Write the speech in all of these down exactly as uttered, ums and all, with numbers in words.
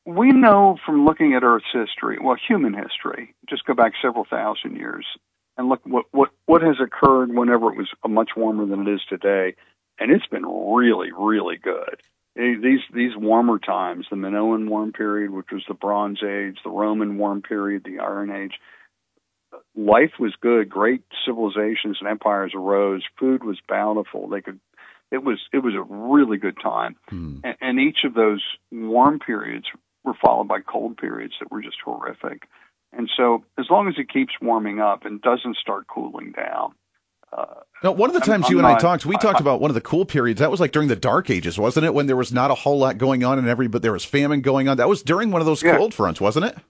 we know from looking at Earth's history, well, human history, just go back several thousand years, and look what, what, what has occurred whenever it was much warmer than it is today, and it's been really, really good. These these warmer times, the Minoan warm period, which was the Bronze Age, the Roman warm period, the Iron Age, life was good. Great civilizations and empires arose. Food was bountiful. They could. It was it was a really good time, hmm. and, and each of those warm periods were followed by cold periods that were just horrific. And so, as long as it keeps warming up and doesn't start cooling down. Uh, now, one of the times I'm, you I'm and not, I talked, we I, talked I, about one of the cool periods. That was like during the Dark Ages, wasn't it? When there was not a whole lot going on and every, but there was famine going on. That was during one of those yeah. cold fronts, wasn't it?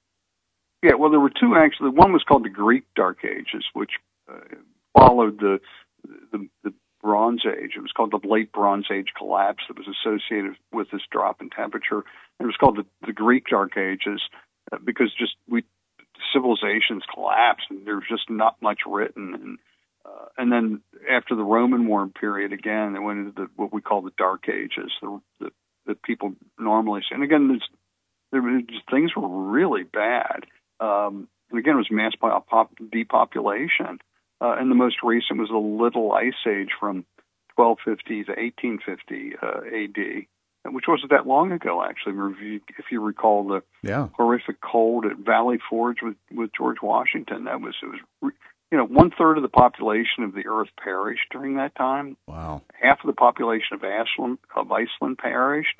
Yeah, well, there were two actually. One was called the Greek Dark Ages, which uh, followed the, the the Bronze Age. It was called the Late Bronze Age collapse that was associated with this drop in temperature. And it was called the, the Greek Dark Ages uh, because just we civilizations collapsed and there was just not much written. And uh, and then after the Roman warm period, again, they went into the, what we call the Dark Ages, the the, the people normally see. And again, there just, things were really bad. Um, and again, it was mass pop- depopulation. Uh, and the most recent was the Little Ice Age from twelve fifty to eighteen fifty uh, A D, which wasn't that long ago, actually. If you, if you recall the yeah. horrific cold at Valley Forge with, with George Washington, that was, it was, you know, one third of the population of the Earth perished during that time. Wow. Half of the population of Iceland, of Iceland perished.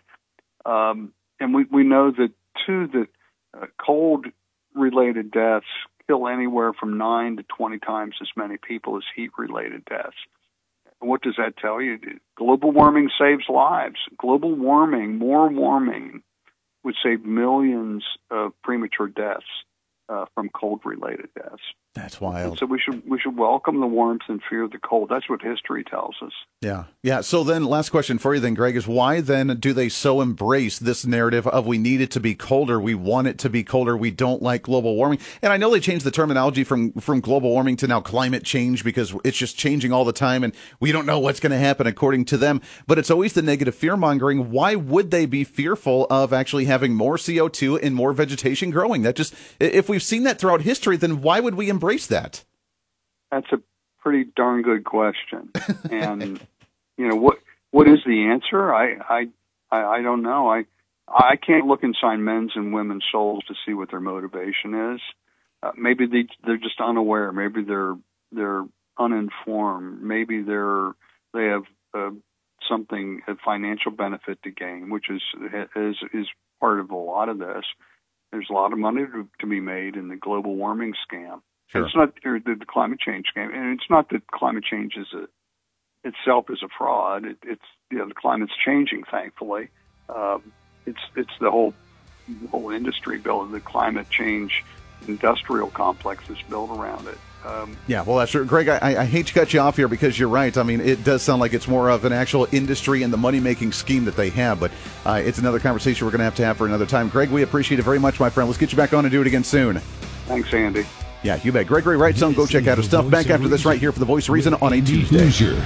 Um, and we, we know that, too, that uh, cold-related deaths kill anywhere from nine to twenty times as many people as heat-related deaths. And what does that tell you? Global warming saves lives. Global warming, more warming, would save millions of premature deaths uh, from cold-related deaths. That's wild. And so we should we should welcome the warmth and fear the cold. That's what history tells us. Yeah, yeah. So then, last question for you then, Greg, is why then do they so embrace this narrative of we need it to be colder, we want it to be colder, we don't like global warming? And I know they changed the terminology from, from global warming to now climate change because it's just changing all the time and we don't know what's going to happen according to them. But it's always the negative fear-mongering. Why would they be fearful of actually having more C O two and more vegetation growing? That just, if we've seen that throughout history, then why would we embrace that? That's a pretty darn good question. And you know, what what is the answer? I I I don't know. I I can't look inside men's and women's souls to see what their motivation is. Uh, maybe they they're just unaware. Maybe they're they're uninformed. Maybe they're they have uh, something a financial benefit to gain, which is is is part of a lot of this. There's a lot of money to, to be made in the global warming scam. Sure. It's not the, the climate change scam, and it's not that climate change is a itself is a fraud. It, it's you know the climate's changing, thankfully. Um, it's it's the whole the whole industry built, the climate change industrial complex is built around it. Um, yeah, well, that's true. Greg, I, I hate to cut you off here because you're right. I mean, it does sound like it's more of an actual industry and the money-making scheme that they have, but uh, it's another conversation we're going to have to have for another time. Greg, we appreciate it very much, my friend. Let's get you back on and do it again soon. Thanks, Andy. Yeah, you bet. Gregory Wrightson, go check out his stuff. Back after this right here for The Voice of Reason on a Tuesday.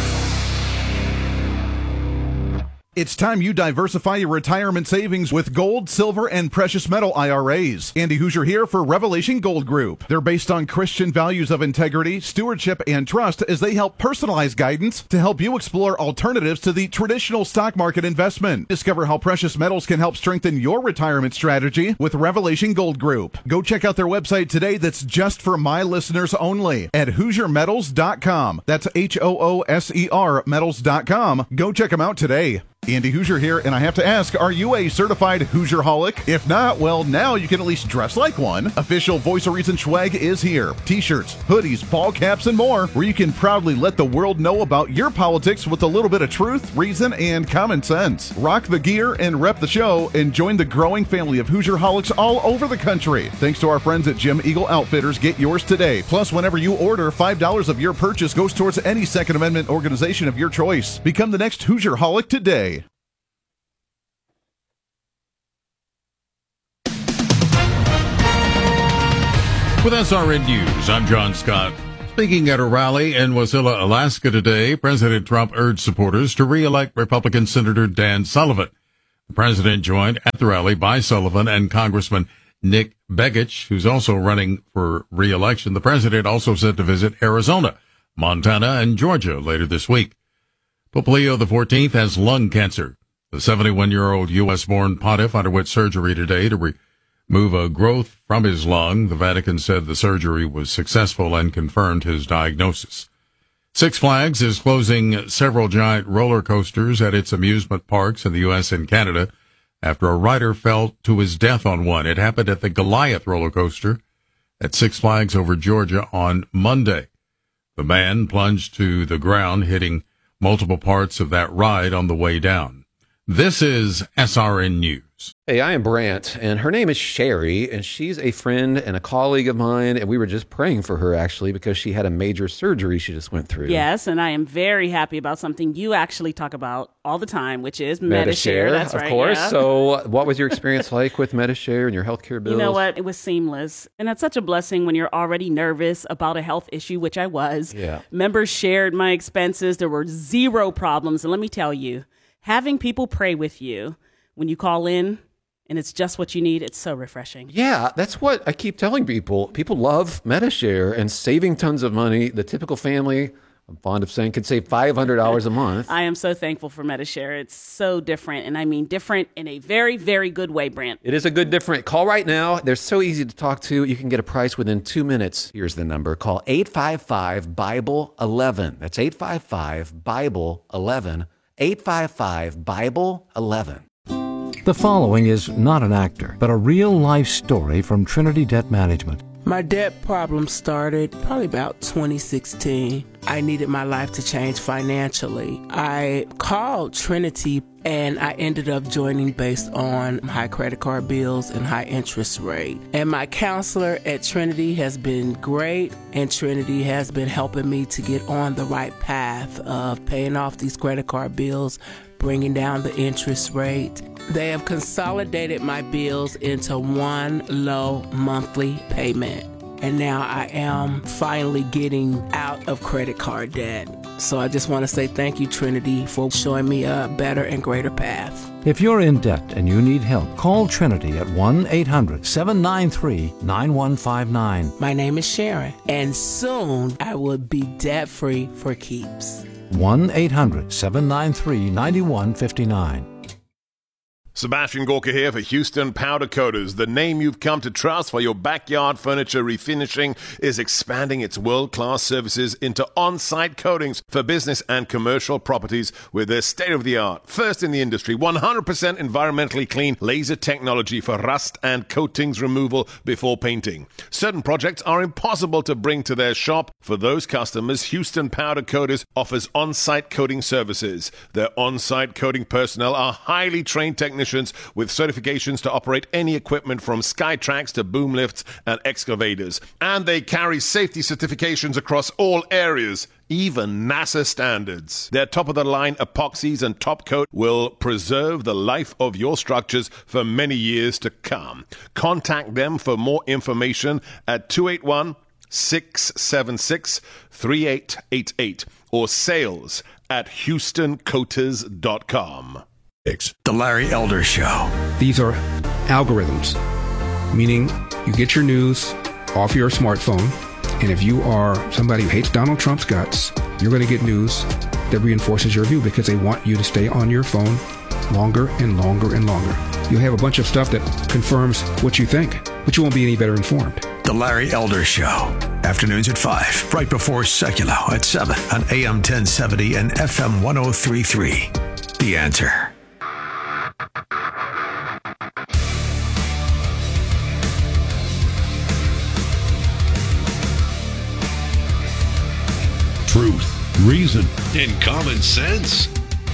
It's time you diversify your retirement savings with gold, silver, and precious metal I R As. Andy Hoosier here for Revelation Gold Group. They're based on Christian values of integrity, stewardship, and trust as they help personalize guidance to help you explore alternatives to the traditional stock market investment. Discover how precious metals can help strengthen your retirement strategy with Revelation Gold Group. Go check out their website today that's just for my listeners only at Hoosier Metals dot com. That's H O O S E R Metals dot com. Go check them out today. Andy Hoosier here, and I have to ask, are you a certified Hoosier-holic? If not, well, now you can at least dress like one. Official Voice of Reason swag is here. T-shirts, hoodies, ball caps, and more, where you can proudly let the world know about your politics with a little bit of truth, reason, and common sense. Rock the gear and rep the show, and join the growing family of Hoosier-holics all over the country. Thanks to our friends at Jim Eagle Outfitters, get yours today. Plus, whenever you order, five dollars of your purchase goes towards any Second Amendment organization of your choice. Become the next Hoosier-holic today. With S R N News, I'm John Scott. Speaking at a rally in Wasilla, Alaska today, President Trump urged supporters to re-elect Republican Senator Dan Sullivan. The president joined at the rally by Sullivan and Congressman Nick Begich, who's also running for re-election. The president also set to visit Arizona, Montana, and Georgia later this week. Pope Leo the fourteenth has lung cancer. The seventy-one-year-old U S-born pontiff underwent surgery today to remove a growth from his lung. The Vatican said the surgery was successful and confirmed his diagnosis. Six Flags is closing several giant roller coasters at its amusement parks in the U S and Canada after a rider fell to his death on one. It happened at the Goliath roller coaster at Six Flags over Georgia on Monday. The man plunged to the ground, hitting multiple parts of that ride on the way down. This is S R N News. Hey, I am Brant, and her name is Sherry, and she's a friend and a colleague of mine, and we were just praying for her, actually, because she had a major surgery she just went through. Yes, and I am very happy about something you actually talk about all the time, which is Medi-Share. Medi-Share, That's of right, course. yeah. So what was your experience like with Medi-Share and your healthcare bills? You know what? It was seamless, and that's such a blessing when you're already nervous about a health issue, which I was. Yeah. Members shared my expenses. There were zero problems, and let me tell you, having people pray with you when you call in, and it's just what you need, it's so refreshing. Yeah, that's what I keep telling people. People love Medi-Share and saving tons of money. The typical family, I'm fond of saying, could save five hundred dollars a month. I am so thankful for Medi-Share. It's so different, and I mean different in a very, very good way, Brant. It is a good different. Call right now. They're so easy to talk to. You can get a price within two minutes. Here's the number. Call eight five five, Bible eleven. That's eight five five, Bible eleven. eight five five, Bible eleven. The following is not an actor, but a real-life story from Trinity Debt Management. My debt problem started probably about twenty sixteen. I needed my life to change financially. I called Trinity and I ended up joining based on high credit card bills and high interest rate. And my counselor at Trinity has been great, and Trinity has been helping me to get on the right path of paying off these credit card bills, bringing down the interest rate. They have consolidated my bills into one low monthly payment. And now I am finally getting out of credit card debt. So I just want to say thank you, Trinity, for showing me a better and greater path. If you're in debt and you need help, call Trinity at one eight hundred, seven nine three, nine one five nine. My name is Sharon, and soon I will be debt-free for keeps. one eight hundred, seven nine three, nine one five nine. Sebastian Gorka here for Houston Powder Coaters. The name you've come to trust for your backyard furniture refinishing is expanding its world-class services into on-site coatings for business and commercial properties with their state-of-the-art, first in the industry, one hundred percent environmentally clean laser technology for rust and coatings removal before painting. Certain projects are impossible to bring to their shop. For those customers, Houston Powder Coaters offers on-site coating services. Their on-site coating personnel are highly trained technicians with certifications to operate any equipment from Skytrax to boom lifts and excavators. And they carry safety certifications across all areas, even NASA standards. Their top-of-the-line epoxies and top coat will preserve the life of your structures for many years to come. Contact them for more information at two eight one, six seven six, three eight eight eight or sales at houston coaters dot com. The Larry Elder Show. These are algorithms, meaning you get your news off your smartphone, and if you are somebody who hates Donald Trump's guts, you're going to get news that reinforces your view because they want you to stay on your phone longer and longer and longer. You'll have a bunch of stuff that confirms what you think, but you won't be any better informed. The Larry Elder Show. Afternoons at five, right before Secular at seven on A M ten seventy and F M one oh three point three. The Answer. Truth, reason, and common sense.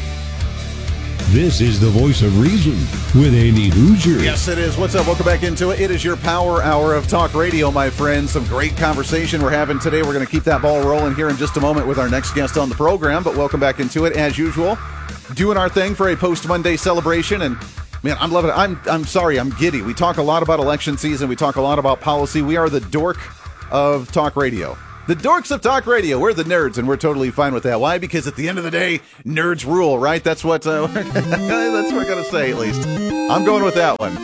This is the voice of reason with Andy Hoosier. Yes, it is. What's up? Welcome back into it. It is your power hour of talk radio, my friends. Some great conversation we're having today. We're going to keep that ball rolling here in just a moment with our next guest on the program, but welcome back into it as usual. Doing our thing for a post-Monday celebration, and man, I'm loving it. I'm I'm sorry, I'm giddy. We talk a lot about election season. We talk a lot about policy. We are the dork of talk radio. The Dorks of Talk Radio. We're the nerds, and we're totally fine with that. Why? Because at the end of the day, nerds rule, right? That's what uh, that's what we're gonna say, at least. I'm going with that one.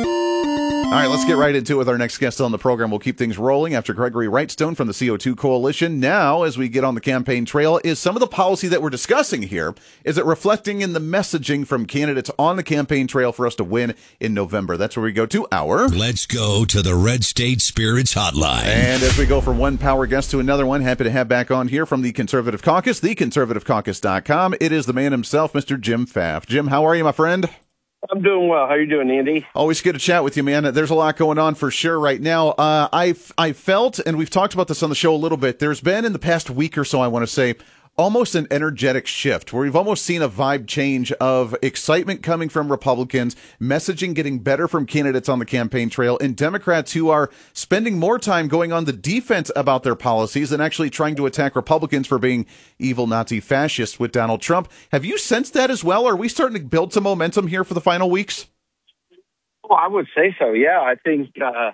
All right, let's get right into it with our next guest on the program. We'll keep things rolling after Gregory Wrightstone from the C O two Coalition. Now, as we get on the campaign trail, is some of the policy that we're discussing here, is it reflecting in the messaging from candidates on the campaign trail for us to win in November? That's where we go to our... Let's go to the Red State Spirits Hotline. And as we go from one power guest to another one, happy to have back on here from the Conservative Caucus, the conservative caucus dot com. It is the man himself, Mister Jim Pfaff. Jim, how are you, my friend? I'm doing well. How are you doing, Andy? Always good to chat with you, man. There's a lot going on for sure right now. Uh, I've, I felt, and we've talked about this on the show a little bit, there's been in the past week or so, I want to say, almost an energetic shift where we've almost seen a vibe change of excitement coming from Republicans, messaging getting better from candidates on the campaign trail, and Democrats who are spending more time going on the defense about their policies and actually trying to attack Republicans for being evil Nazi fascists with Donald Trump. Have you sensed that as well? Are we starting to build some momentum here for the final weeks? Well, I would say so, yeah. I think... Uh...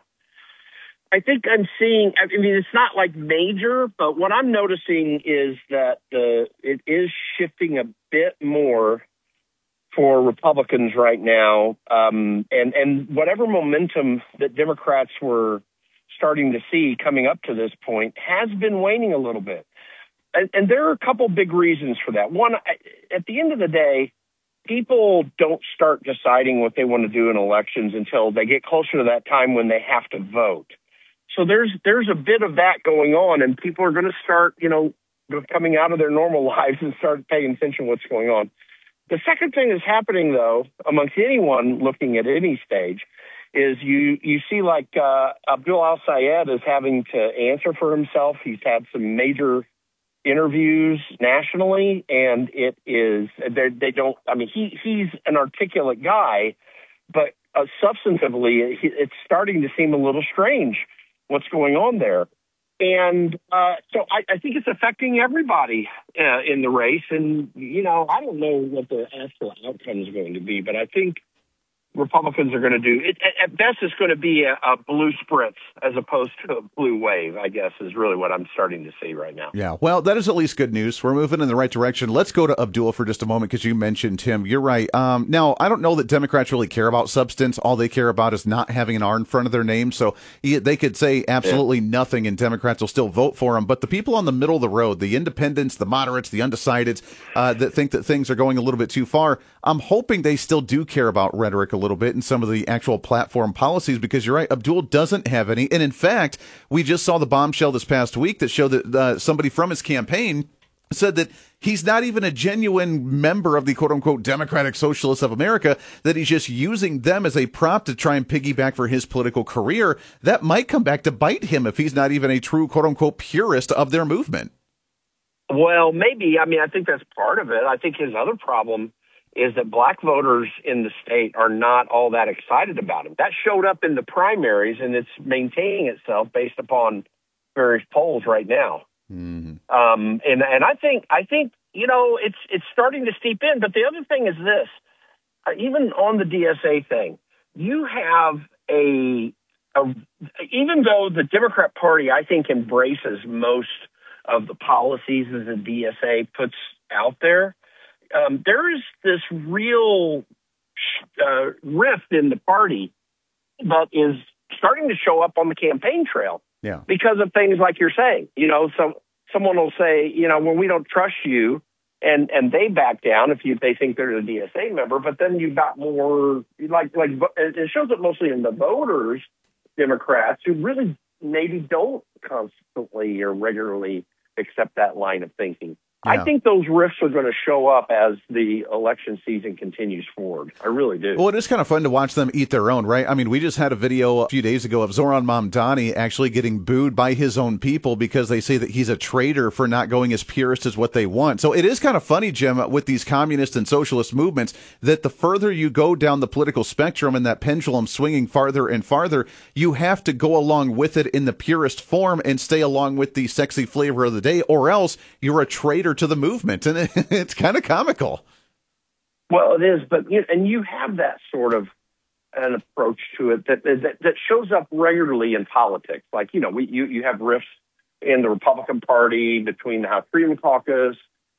I think I'm seeing, I mean, it's not like major, but what I'm noticing is that the it is shifting a bit more for Republicans right now. Um, and, and whatever momentum that Democrats were starting to see coming up to this point has been waning a little bit. And, and there are a couple big reasons for that. One, at the end of the day, people don't start deciding what they want to do in elections until they get closer to that time when they have to vote. So there's there's a bit of that going on, and people are going to start, you know, coming out of their normal lives and start paying attention to what's going on. The second thing that's happening, though, amongst anyone looking at any stage, is you you see like uh, Abdul Al-Sayed is having to answer for himself. He's had some major interviews nationally, and it is they don't. I mean, he he's an articulate guy, but uh, substantively, it's starting to seem a little strange what's going on there. And uh, so I, I think it's affecting everybody uh, in the race. And, you know, I don't know what the actual outcome is going to be, but I think Republicans are going to do it. At best, it's going to be a, a blue spritz as opposed to a blue wave, I guess, is really what I'm starting to see right now. Yeah, well, that is at least good news. We're moving in the right direction. Let's go to Abdul for just a moment because you mentioned him. You're right. Um, now, I don't know that Democrats really care about substance. All they care about is not having an R in front of their name. So he, they could say absolutely yeah. nothing and Democrats will still vote for him. But the people on the middle of the road, the independents, the moderates, the undecideds, uh, that think that things are going a little bit too far, I'm hoping they still do care about rhetoric a little bit and some of the actual platform policies, because you're right, Abdul doesn't have any. And in fact, we just saw the bombshell this past week that showed that uh, somebody from his campaign said that he's not even a genuine member of the quote-unquote Democratic Socialists of America, that he's just using them as a prop to try and piggyback for his political career. That might come back to bite him if he's not even a true quote-unquote purist of their movement. Well, maybe. I mean, I think that's part of it. I think his other problem is that black voters in the state are not all that excited about him. That showed up in the primaries, and it's maintaining itself based upon various polls right now. Mm-hmm. Um, and and I think I think you know it's it's starting to steep in. But the other thing is this: uh, even on the D S A thing, you have a, a even though the Democrat Party, I think, embraces most of the policies that the D S A puts out there. Um, there is this real uh, rift in the party that is starting to show up on the campaign trail yeah. because of things like you're saying. You know, some someone will say, you know, well, we don't trust you, and and they back down if you they think they're a D S A member. But then you've got more like like it shows up mostly in the voters, Democrats who really maybe don't constantly or regularly accept that line of thinking. Yeah. I think those rifts are going to show up as the election season continues forward. I really do. Well, it is kind of fun to watch them eat their own, right? I mean, we just had a video a few days ago of Zoran Mamdani actually getting booed by his own people because they say that he's a traitor for not going as purist as what they want. So it is kind of funny, Jim, with these communist and socialist movements, that the further you go down the political spectrum and that pendulum swinging farther and farther, you have to go along with it in the purist form and stay along with the sexy flavor of the day, or else you're a traitor to the movement, and it, it's kind of comical. Well, it is, but you, and you have that sort of an approach to it that, that that shows up regularly in politics. Like, you know, we you, you have rifts in the Republican Party between the House Freedom Caucus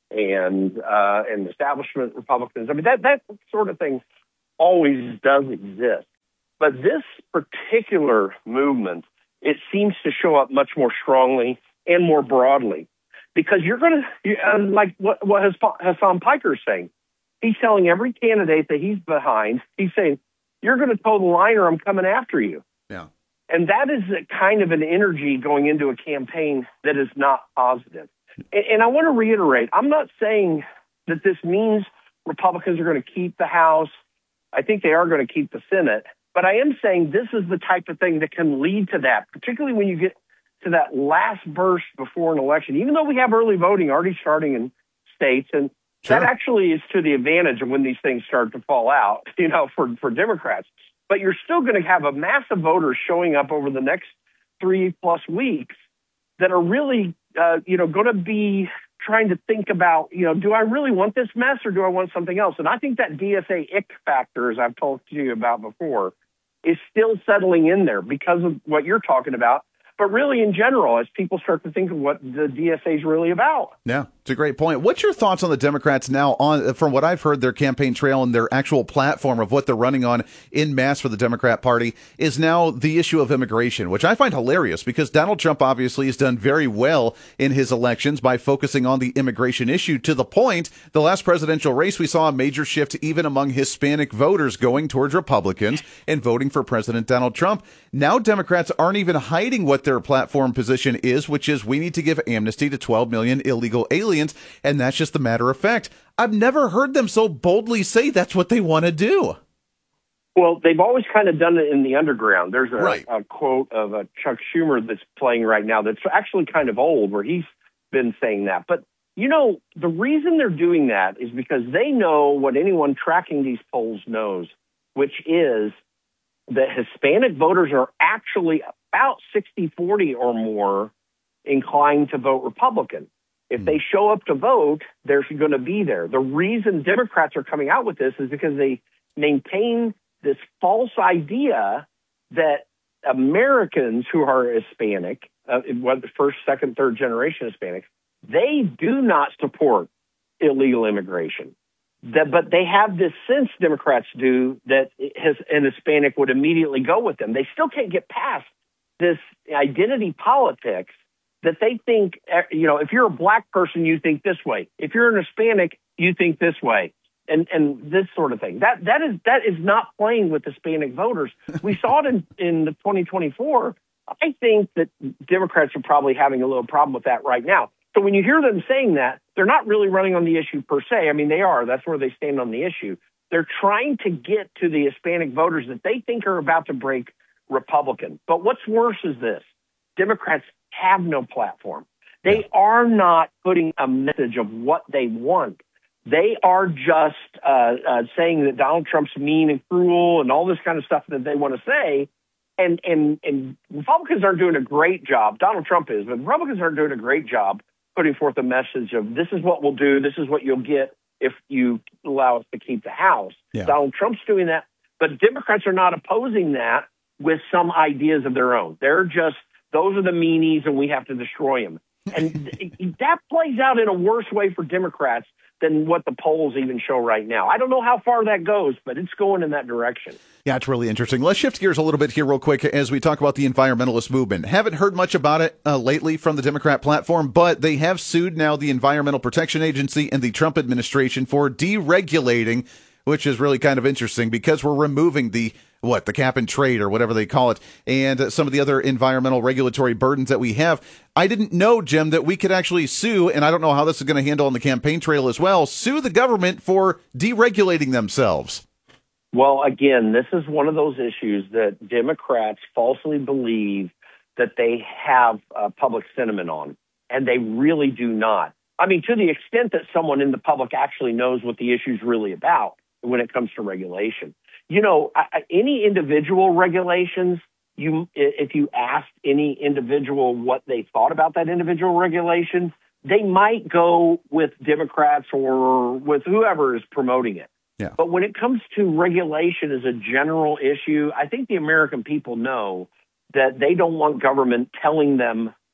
and uh, and establishment Republicans. I mean, that, that sort of thing always does exist. But this particular movement, it seems to show up much more strongly and more broadly, because you're going to, uh, like what, what Hassan Piker is saying, he's telling every candidate that he's behind, he's saying, you're going to toe the line or I'm coming after you. Yeah. And that is a kind of an energy going into a campaign that is not positive. And, and I want to reiterate, I'm not saying that this means Republicans are going to keep the House. I think they are going to keep the Senate. But I am saying this is the type of thing that can lead to that, particularly when you get to that last burst before an election, even though we have early voting already starting in states. And Sure. that actually is to the advantage of when these things start to fall out, you know, for, for Democrats. But you're still going to have a mass of voters showing up over the next three plus weeks that are really, uh, you know, going to be trying to think about, you know, do I really want this mess or do I want something else? And I think that D S A ick factor, as I've talked to you about before, is still settling in there because of what you're talking about. But really, in general, as people start to think of what the D S A is really about. Yeah, it's a great point. What's your thoughts on the Democrats now, on from what I've heard, their campaign trail and their actual platform of what they're running on in mass for the Democrat Party is now the issue of immigration, which I find hilarious because Donald Trump obviously has done very well in his elections by focusing on the immigration issue, to the point the last presidential race we saw a major shift even among Hispanic voters going towards Republicans and voting for President Donald Trump. Now Democrats aren't even hiding what their platform position is, which is we need to give amnesty to twelve million illegal aliens, and that's just the matter of fact. I've never heard them so boldly say that's what they want to do. Well, they've always kind of done it in the underground. There's a, right. a quote of a Chuck Schumer that's playing right now that's actually kind of old, where he's been saying that. But, you know, the reason they're doing that is because they know what anyone tracking these polls knows, which is that Hispanic voters are actually about sixty forty or more inclined to vote Republican. If they show up to vote, they're going to be there. The reason Democrats are coming out with this is because they maintain this false idea that Americans who are Hispanic, uh, whether first, second, third generation Hispanics, they do not support illegal immigration. That, but they have this sense, Democrats do, that his, an Hispanic would immediately go with them. They still can't get past this identity politics that they think, you know, if you're a black person, you think this way. If you're an Hispanic, you think this way, and and this sort of thing. That that is that is not playing with Hispanic voters. We saw it in, in the twenty twenty-four. I think that Democrats are probably having a little problem with that right now. So when you hear them saying that, they're not really running on the issue per se. I mean, they are. That's where they stand on the issue. They're trying to get to the Hispanic voters that they think are about to break Republican. But what's worse is this. Democrats have no platform. They are not putting a message of what they want. They are just uh, uh, saying that Donald Trump's mean and cruel and all this kind of stuff that they want to say. And, and, and Republicans aren't doing a great job. Donald Trump is, but Republicans aren't doing a great job putting forth a message of this is what we'll do, this is what you'll get if you allow us to keep the House. Yeah. Donald Trump's doing that, but Democrats are not opposing that with some ideas of their own. They're just, those are the meanies and we have to destroy them. And that plays out in a worse way for Democrats than what the polls even show right now. I don't know how far that goes, but it's going in that direction. Yeah, it's really interesting. Let's shift gears a little bit here real quick as we talk about the environmentalist movement. Haven't heard much about it uh, lately from the Democrat platform, but they have sued now the Environmental Protection Agency and the Trump administration for deregulating, which is really kind of interesting because we're removing the what, the cap and trade or whatever they call it, and uh, some of the other environmental regulatory burdens that we have. I didn't know, Jim, that we could actually sue, and I don't know how this is going to handle on the campaign trail as well, sue the government for deregulating themselves. Well, again, this is one of those issues that Democrats falsely believe that they have uh, public sentiment on, and they really do not. I mean, to the extent that someone in the public actually knows what the issue is really about when it comes to regulation. You know, I, any individual regulations, you if you asked any individual what they thought about that individual regulation, they might go with Democrats or with whoever is promoting it. Yeah. But when it comes to regulation as a general issue, I think the American people know that they don't want government telling them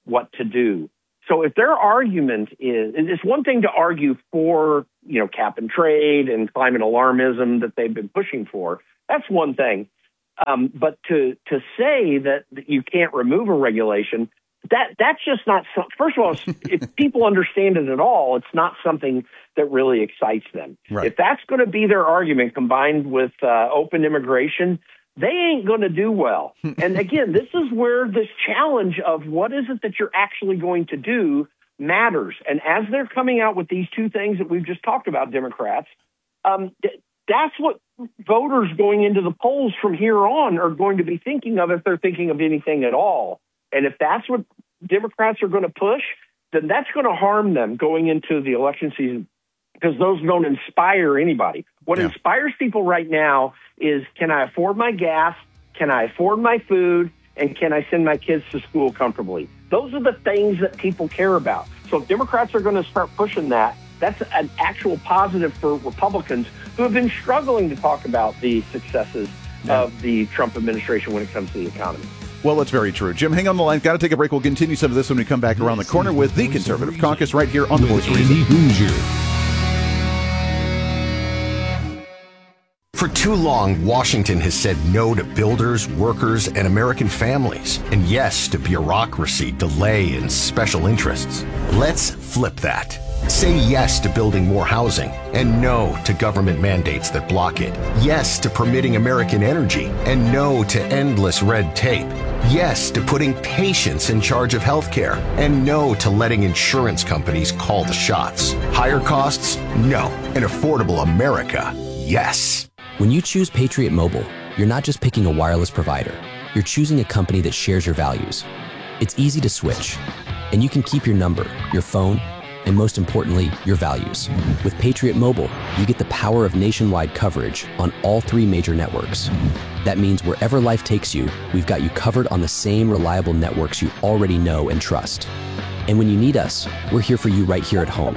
what to do. So if their argument is, and it's one thing to argue for, you know, cap and trade and climate alarmism that they've been pushing for. That's one thing. Um, but to to say that, that you can't remove a regulation, that that's just not, so, first of all, if people understand it at all, it's not something that really excites them. Right. If that's going to be their argument combined with uh, open immigration, they ain't going to do well. And again, this is where this challenge of what is it that you're actually going to do matters. And as they're coming out with these two things that we've just talked about, Democrats, um, th- that's what voters going into the polls from here on are going to be thinking of if they're thinking of anything at all. And if that's what Democrats are going to push, then that's going to harm them going into the election season, because those don't inspire anybody. What Yeah. inspires people right now is, can I afford my gas? Can I afford my food? And can I send my kids to school comfortably? Those are the things that people care about. So if Democrats are going to start pushing that, that's an actual positive for Republicans who have been struggling to talk about the successes Yeah. of the Trump administration when it comes to the economy. Well, that's very true. Jim, hang on the line. Got to take a break. We'll continue some of this when we come back around the corner with the Conservative Caucus right here on The Voice of Reason. For too long, Washington has said no to builders, workers, and American families, and yes to bureaucracy, delay, and special interests. Let's flip that. Say yes to building more housing, and no to government mandates that block it. Yes to permitting American energy, and no to endless red tape. Yes to putting patients in charge of healthcare, and no to letting insurance companies call the shots. Higher costs? No. An affordable America? Yes. When you choose Patriot Mobile, you're not just picking a wireless provider. You're choosing a company that shares your values. It's easy to switch, and you can keep your number, your phone, and most importantly, your values. With Patriot Mobile, you get the power of nationwide coverage on all three major networks. That means wherever life takes you, we've got you covered on the same reliable networks you already know and trust. And when you need us, we're here for you right here at home.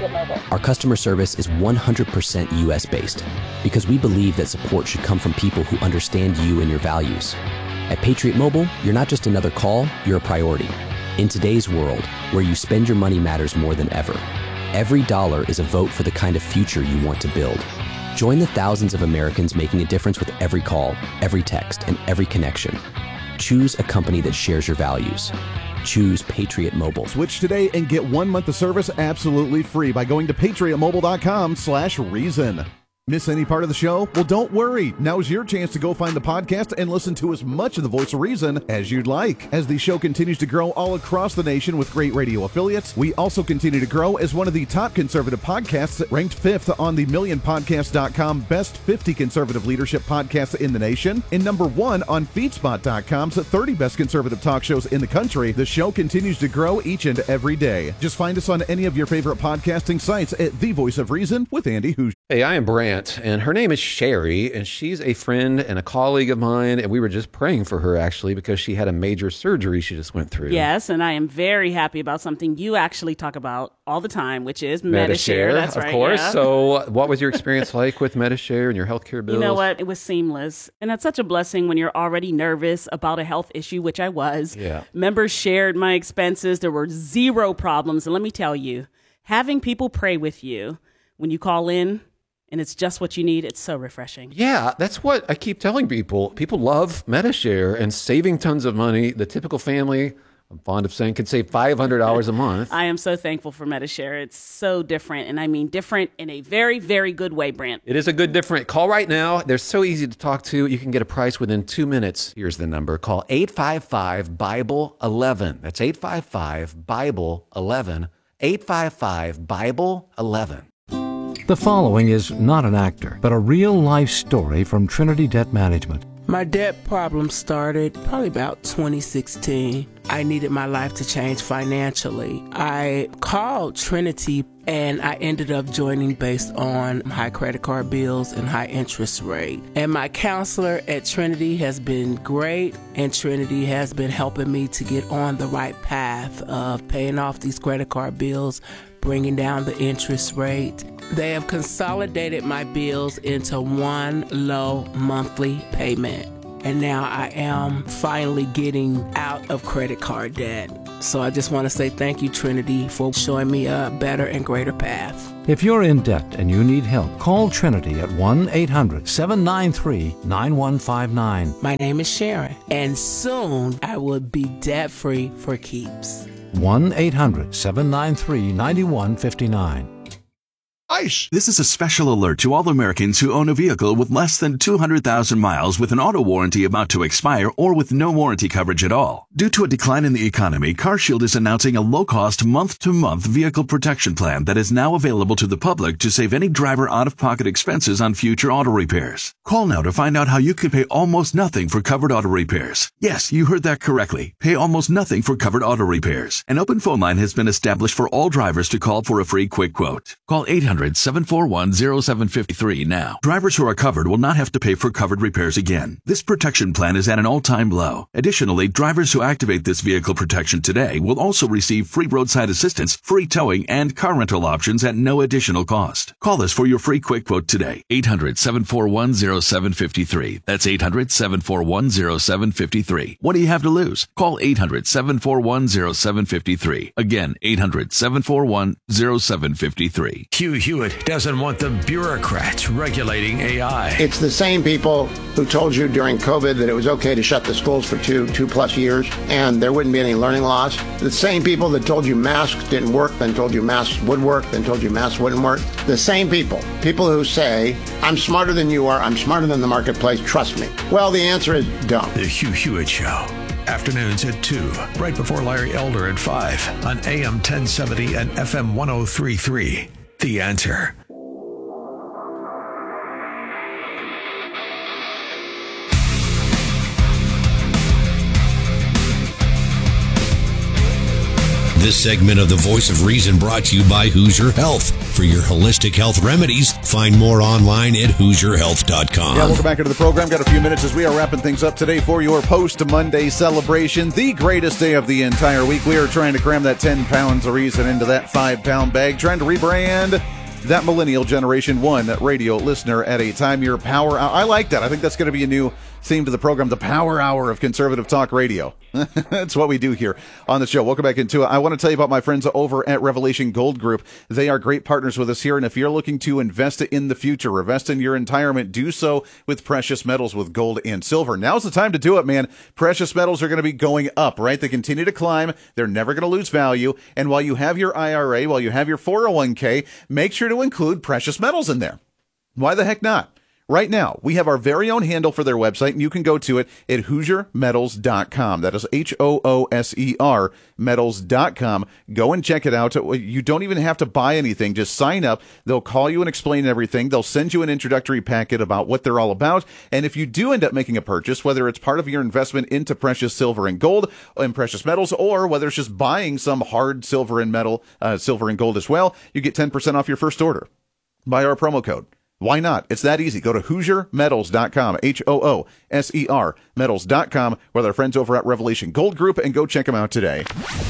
Our customer service is one hundred percent U S based because we believe that support should come from people who understand you and your values. At Patriot Mobile, you're not just another call, you're a priority. In today's world, where you spend your money matters more than ever, every dollar is a vote for the kind of future you want to build. Join the thousands of Americans making a difference with every call, every text, and every connection. Choose a company that shares your values. Choose Patriot Mobile. Switch today and get one month of service absolutely free by going to patriotmobile.com slash reason. Miss any part of the show? Well, don't worry. Now's your chance to go find the podcast and listen to as much of The Voice of Reason as you'd like. As the show continues to grow all across the nation with great radio affiliates, we also continue to grow as one of the top conservative podcasts, ranked fifth on the million podcast dot com Best fifty Conservative Leadership Podcasts in the nation, and number one on feedspot dot com's thirty Best Conservative Talk Shows in the country. The show continues to grow each and every day. Just find us on any of your favorite podcasting sites at The Voice of Reason with Andy Hoosier. Hey, I am Brant, and her name is Sherry, and she's a friend and a colleague of mine, and we were just praying for her, actually, because she had a major surgery she just went through. Yes, and I am very happy about something you actually talk about all the time, which is Medi-Share. Medi-Share, That's of right, course. yeah. So what was your experience like with Medi-Share and your healthcare bills? You know what? It was seamless. And that's such a blessing when you're already nervous about a health issue, which I was. Yeah. Members shared my expenses. There were zero problems. And let me tell you, having people pray with you when you call in, and it's just what you need, it's so refreshing. Yeah, that's what I keep telling people. People love Medi-Share and saving tons of money. The typical family, I'm fond of saying, could save five hundred dollars a month. I am so thankful for Medi-Share. It's so different, and I mean different in a very, very good way, Brant. It is a good different. Call right now. They're so easy to talk to. You can get a price within two minutes. Here's the number. Call eight five five, Bible eleven. That's eight five five, Bible eleven. eight five five, Bible eleven. The following is not an actor, but a real-life story from Trinity Debt Management. My debt problem started probably about twenty sixteen. I needed my life to change financially. I called Trinity and I ended up joining based on high credit card bills and high interest rate. And my counselor at Trinity has been great, and Trinity has been helping me to get on the right path of paying off these credit card bills, bringing down the interest rate. They have consolidated my bills into one low monthly payment. And now I am finally getting out of credit card debt. So I just want to say thank you, Trinity, for showing me a better and greater path. If you're in debt and you need help, call Trinity at one eight hundred seven nine three nine one five nine. My name is Sharon, and soon I will be debt-free for keeps. one eight hundred seven nine three nine one five nine. ICE. This is a special alert to all Americans who own a vehicle with less than two hundred thousand miles with an auto warranty about to expire or with no warranty coverage at all. Due to a decline in the economy, CarShield is announcing a low-cost month-to-month vehicle protection plan that is now available to the public to save any driver out-of-pocket expenses on future auto repairs. Call now to find out how you could pay almost nothing for covered auto repairs. Yes, you heard that correctly. Pay almost nothing for covered auto repairs. An open phone line has been established for all drivers to call for a free quick quote. Call eight hundred seven four one oh seven five three now. Drivers who are covered will not have to pay for covered repairs again. This protection plan is at an all-time low. Additionally, drivers who activate this vehicle protection today will also receive free roadside assistance, free towing, and car rental options at no additional cost. Call us for your free quick quote today. eight hundred seven four one oh seven five three. That's eight hundred seven four one oh seven five three. What do you have to lose? Call eight hundred seven four one oh seven five three. Again, eight hundred seven four one oh seven five three. Hugh Hewitt doesn't want the bureaucrats regulating A I. It's the same people who told you during COVID that it was okay to shut the schools for two, two plus years and there wouldn't be any learning loss. The same people that told you masks didn't work, then told you masks would work, then told you masks wouldn't work. The same people. People who say, I'm smarter than you are, I'm smarter than the marketplace, trust me. Well, the answer is don't. The Hugh Hewitt Show. Afternoons at two, right before Larry Elder at five on A M ten seventy and F M ten thirty-three. The Answer. This segment of The Voice of Reason brought to you by Hoosier Health. For your holistic health remedies, find more online at hoosier health dot com. Yeah, welcome back into the program. Got a few minutes as we are wrapping things up today for your post-Monday celebration. The greatest day of the entire week. We are trying to cram that ten pounds of reason into that five pound bag. Trying to rebrand that millennial generation one radio listener at a time. Your power hour. I like that. I think that's going to be a new theme to the program, the power hour of conservative talk radio. That's what we do here on the show. Welcome back into it. I want to tell you about my friends over at Revelation Gold Group. They are great partners with us here, and if you're looking to invest in the future, invest in your retirement, do so with precious metals, with gold and silver. Now's the time to do it, man. Precious metals are going to be going up, right? They continue to climb. They're never going to lose value. And while you have your I R A, while you have your four oh one k, make sure to include precious metals in there. Why the heck not? Right now, we have our very own handle for their website, and you can go to it at hoosier metals dot com. That is H O O S E R, metals dot com. Go and check it out. You don't even have to buy anything. Just sign up. They'll call you and explain everything. They'll send you an introductory packet about what they're all about. And if you do end up making a purchase, whether it's part of your investment into precious silver and gold and precious metals, or whether it's just buying some hard silver and metal, uh, silver and gold as well, you get ten percent off your first order by our promo code. Why not? It's that easy. Go to hoosier metals dot com, H O O S E R, metals dot com, with our friends over at Revelation Gold Group, and go check them out today.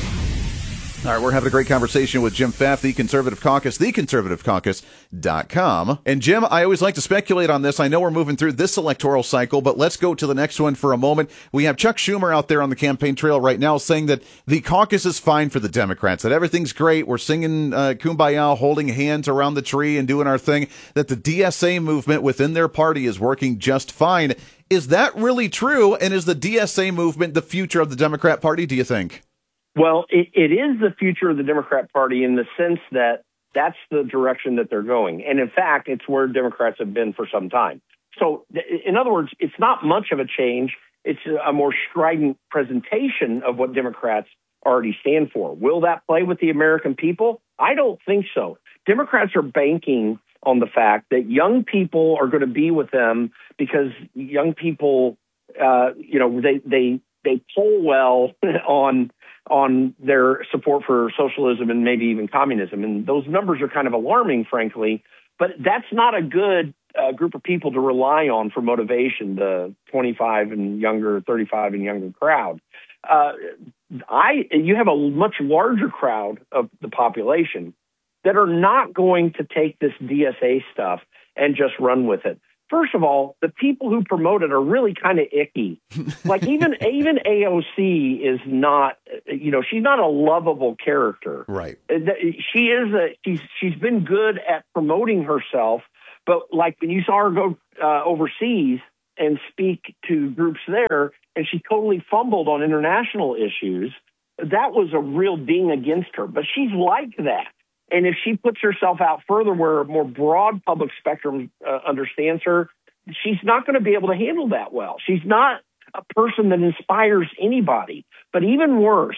All right, we're having a great conversation with Jim Pfaff, the Conservative Caucus, the conservative caucus dot com. And Jim, I always like to speculate on this. I know we're moving through this electoral cycle, but let's go to the next one for a moment. We have Chuck Schumer out there on the campaign trail right now saying that the caucus is fine for the Democrats, that everything's great. We're singing uh, Kumbaya, holding hands around the tree and doing our thing, that the D S A movement within their party is working just fine. Is that really true? And is the D S A movement the future of the Democrat Party, do you think? Well, it, it is the future of the Democrat Party in the sense that that's the direction that they're going. And in fact, it's where Democrats have been for some time. So in other words, it's not much of a change. It's a more strident presentation of what Democrats already stand for. Will that play with the American people? I don't think so. Democrats are banking on the fact that young people are going to be with them because young people, uh, you know, they, they, they poll well on on their support for socialism and maybe even communism. And those numbers are kind of alarming, frankly, but that's not a good uh, group of people to rely on for motivation, the twenty-five and younger, thirty-five and younger crowd. Uh, I, you have a much larger crowd of the population that are not going to take this D S A stuff and just run with it. first of all, the people who promote it are really kind of icky. Like even even A O C is not, you know, she's not a lovable character. Right. She is a she's she's been good at promoting herself, but like when you saw her go uh, overseas and speak to groups there, and she totally fumbled on international issues, that was a real ding against her. But she's like that. And if she puts herself out further where a more broad public spectrum uh, understands her, she's not going to be able to handle that well. She's not a person that inspires anybody. But even worse,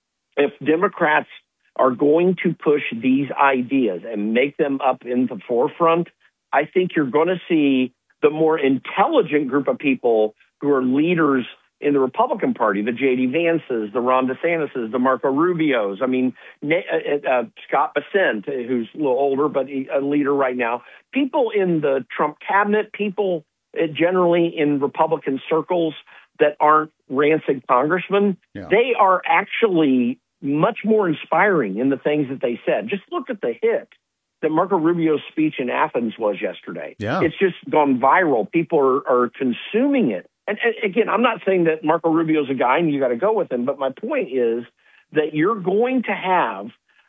if Democrats are going to push these ideas and make them up in the forefront, I think you're going to see the more intelligent group of people who are leaders in the Republican Party, the J D Vances, the Ron DeSantis, the Marco Rubios. I mean, uh, uh, Scott Bessent, who's a little older, but a leader right now. People in the Trump cabinet, people uh, generally in Republican circles that aren't rancid congressmen, yeah. they are actually much more inspiring in the things that they said. Just look at the hit that Marco Rubio's speech in Athens was yesterday. Yeah. It's just gone viral. People are, are consuming it. And, and again, I'm not saying that Marco Rubio's a guy and you got to go with him, but my point is that you're going to have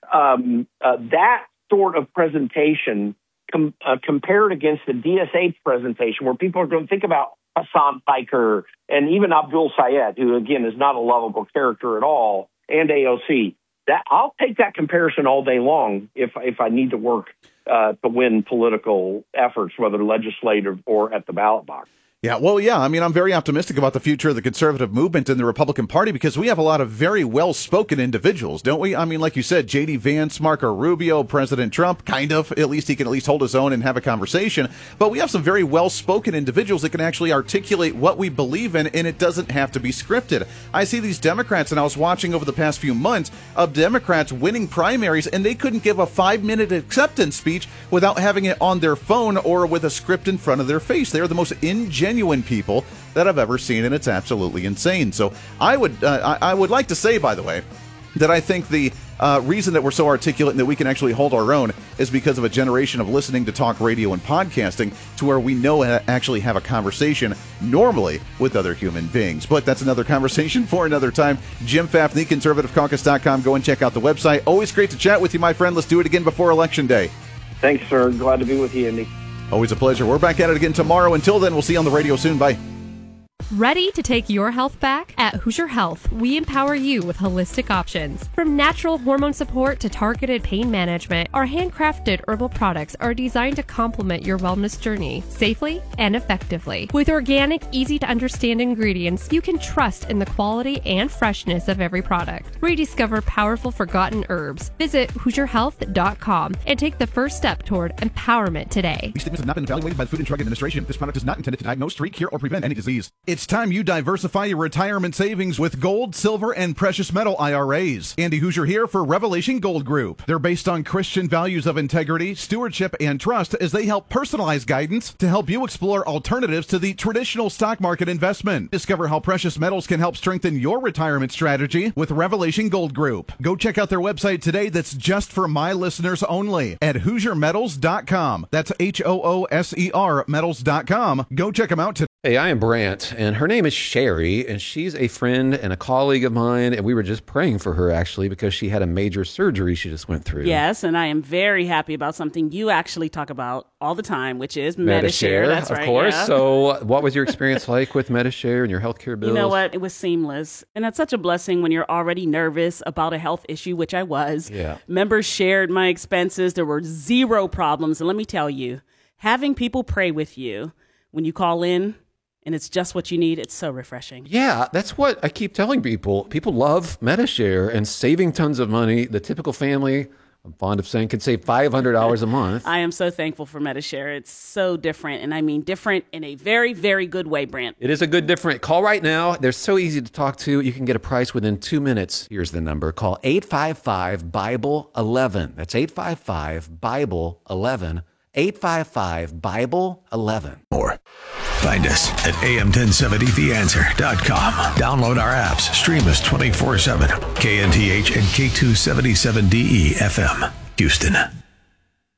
um, uh, that sort of presentation com- uh, compared against the D S H presentation, where people are going to think about Hassan Piker and even Abdul Sayed, who again is not a lovable character at all, and A O C. That I'll take that comparison all day long if if I need to work uh, to win political efforts, whether legislative or at the ballot box. Yeah, well, yeah. I mean, I'm very optimistic about the future of the conservative movement in the Republican Party because we have a lot of very well-spoken individuals, don't we? I mean, like you said, J D Vance, Marco Rubio, President Trump, kind of. At least he can at least hold his own and have a conversation. But we have some very well-spoken individuals that can actually articulate what we believe in, and it doesn't have to be scripted. I see these Democrats, and I was watching over the past few months of Democrats winning primaries, and they couldn't give a five-minute acceptance speech without having it on their phone or with a script in front of their face. They're the most ingenuine genuine people that I've ever seen, and it's absolutely insane. So I would uh, I, I would like to say, by the way, that I think the uh, reason that we're so articulate and that we can actually hold our own is because of a generation of listening to talk radio and podcasting to where we know how to actually have a conversation normally with other human beings. But that's another conversation for another time. Jim Fafney, conservative caucus dot com. Go and check out the website. Always great to chat with you, my friend. Let's do it again before Election Day. Thanks, sir. Glad to be with you, Andy. Always a pleasure. We're back at it again tomorrow. Until then, we'll see you on the radio soon. Bye. Ready to take your health back? At Hoosier Health, we empower you with holistic options. From natural hormone support to targeted pain management, our handcrafted herbal products are designed to complement your wellness journey safely and effectively. With organic, easy-to-understand ingredients, you can trust in the quality and freshness of every product. Rediscover powerful forgotten herbs. Visit Hoosier Health dot com and take the first step toward empowerment today. These statements have not been evaluated by the Food and Drug Administration. This product is not intended to diagnose, treat, cure, or prevent any disease. It's time you diversify your retirement savings with gold, silver, and precious metal I R As. Andy Hoosier here for Revelation Gold Group. They're based on Christian values of integrity, stewardship, and trust as they help personalize guidance to help you explore alternatives to the traditional stock market investment. Discover how precious metals can help strengthen your retirement strategy with Revelation Gold Group. Go check out their website today that's just for my listeners only at Hoosier Metals dot com. That's H O O S E R Metals dot com. Go check them out today. Hey, I am Brant, and her name is Sherry, and she's a friend and a colleague of mine, and we were just praying for her, actually, because she had a major surgery she just went through. Yes, and I am very happy about something you actually talk about all the time, which is Medi-Share. Medi-Share, That's of right, course. yeah. So what was your experience like with Medi-Share and your healthcare bills? You know what? It was seamless, and that's such a blessing when you're already nervous about a health issue, which I was. Yeah. Members shared my expenses. There were zero problems, and let me tell you, having people pray with you when you call in, and it's just what you need. It's so refreshing. Yeah, that's what I keep telling people. People love Medi-Share and saving tons of money. The typical family, I'm fond of saying, can save five hundred dollars a month. I am so thankful for Medi-Share. It's so different, and I mean different in a very, very good way, Brant. It is a good different. Call right now. They're so easy to talk to. You can get a price within two minutes. Here's the number. Call eight five five, Bible eleven. That's eight five five, Bible eleven. eight five five, Bible eleven. More. Find us at A M ten seventy the answer dot com. Download our apps. Stream us twenty-four seven. K N T H and K two seventy-seven D E F M. Houston.